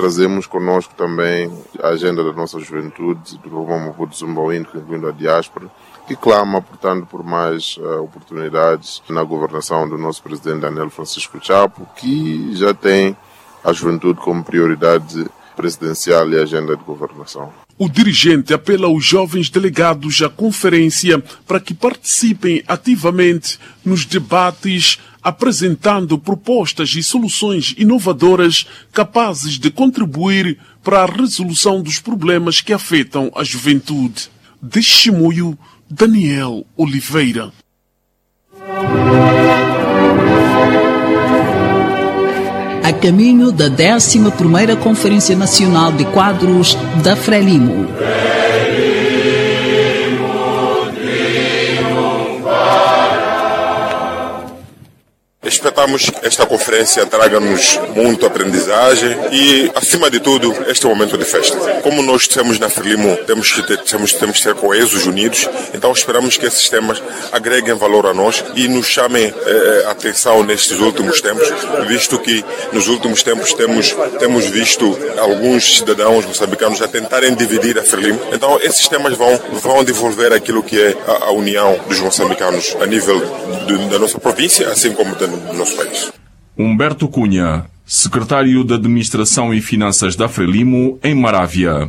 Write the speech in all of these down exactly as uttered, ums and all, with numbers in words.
trazemos connosco também a agenda da nossa juventude, do Roma Maputo Zumbawindo, incluindo a diáspora, que clama, portanto, por mais uh, oportunidades na governação do nosso presidente Daniel Francisco Chapo, que já tem a juventude como prioridade presidencial e agenda de governação. O dirigente apela aos jovens delegados à conferência para que participem ativamente nos debates, apresentando propostas e soluções inovadoras capazes de contribuir para a resolução dos problemas que afetam a juventude. De Chimoio, Daniel Oliveira. A caminho da décima primeira Conferência Nacional de Quadros da Frelimo. Esperamos que esta conferência traga-nos muita aprendizagem e, acima de tudo, este é um momento de festa. Como nós temos na Frelimo, temos que ter, temos, temos que ter coesos unidos, então esperamos que esses temas agreguem valor a nós e nos chamem eh, atenção nestes últimos tempos, visto que nos últimos tempos temos, temos visto alguns cidadãos moçambicanos a tentarem dividir a Frelimo. Então esses temas vão, vão desenvolver aquilo que é a, a união dos moçambicanos a nível de, da nossa província, assim como da do nosso país. Humberto Cunha, secretário de Administração e Finanças da Frelimo, em Marávia.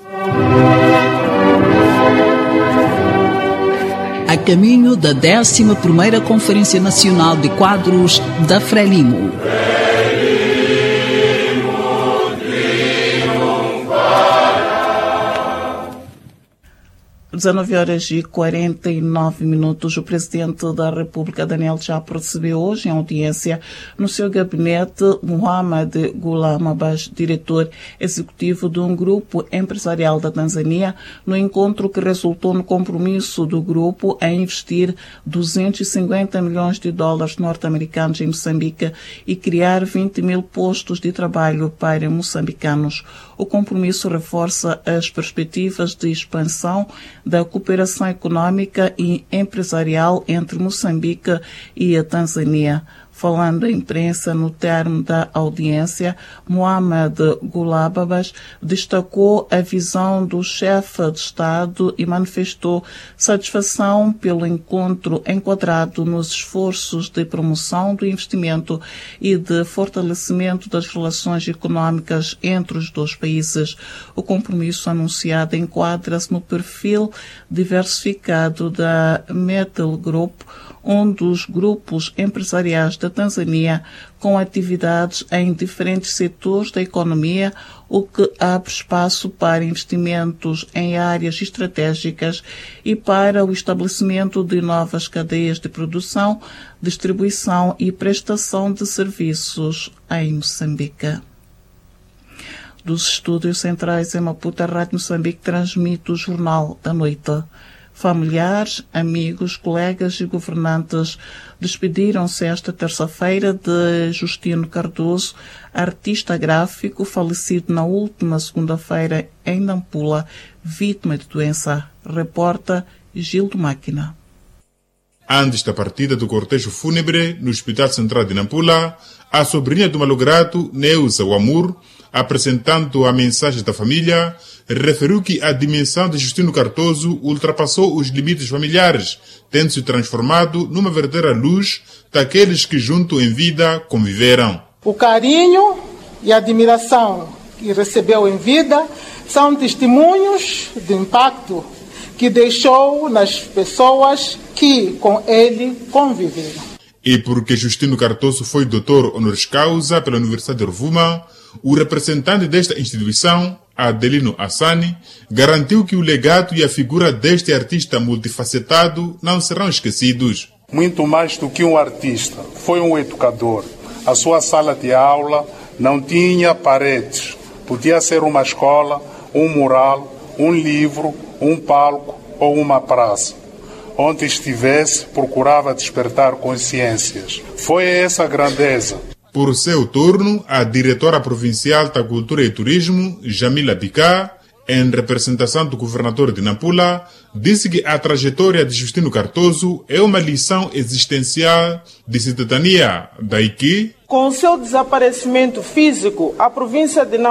A caminho da décima primeira Conferência Nacional de Quadros da Frelimo. dezenove horas e quarenta e nove minutos. O presidente da República, Daniel Chapo, recebeu hoje em audiência no seu gabinete Mohamed Ghulam Abbas, diretor executivo de um grupo empresarial da Tanzânia, no encontro que resultou no compromisso do grupo em investir duzentos e cinquenta milhões de dólares norte-americanos em Moçambique e criar vinte mil postos de trabalho para moçambicanos. O compromisso reforça as perspectivas de expansão da cooperação econômica e empresarial entre Moçambique e a Tanzânia. Falando à imprensa no termo da audiência, Mohamed Ghulam Abbas destacou a visão do chefe de Estado e manifestou satisfação pelo encontro enquadrado nos esforços de promoção do investimento e de fortalecimento das relações econômicas entre os dois países. O compromisso anunciado enquadra-se no perfil diversificado da Metal Group, um dos grupos empresariais da Tanzânia com atividades em diferentes setores da economia, o que abre espaço para investimentos em áreas estratégicas e para o estabelecimento de novas cadeias de produção, distribuição e prestação de serviços em Moçambique. Dos estúdios centrais em Maputo, a Rádio Moçambique transmite o Jornal da Noite. Familiares, amigos, colegas e governantes despediram-se esta terça-feira de Justino Cardoso, artista gráfico falecido na última segunda-feira em Nampula, vítima de doença. Reporta Gildo Máquina. Antes da partida do cortejo fúnebre no Hospital Central de Nampula, a sobrinha do malogrado, Neuza Wamur, apresentando a mensagem da família, referiu que a dimensão de Justino Cardoso ultrapassou os limites familiares, tendo se transformado numa verdadeira luz daqueles que junto em vida conviveram. O carinho e a admiração que recebeu em vida são testemunhos do impacto que deixou nas pessoas que com ele conviveram. E porque Justino Cardoso foi doutor honoris causa pela Universidade de Rovuma, o representante desta instituição, Adelino Assani, garantiu que o legado e a figura deste artista multifacetado não serão esquecidos. Muito mais do que um artista, foi um educador. A sua sala de aula não tinha paredes. Podia ser uma escola, um mural, um livro, um palco ou uma praça. Onde estivesse, procurava despertar consciências. Foi essa a grandeza. Por seu turno, a diretora provincial da Cultura e Turismo, Jamila Bicá, em representação do governador de Nampula, disse que a trajetória de Justino Cardoso é uma lição existencial de cidadania. Daí que, com o seu desaparecimento físico, a província de Nampula